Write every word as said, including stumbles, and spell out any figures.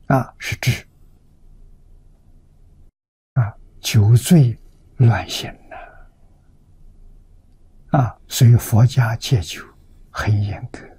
啊，是智啊，酒醉乱性呐啊，所以佛家戒酒很严格。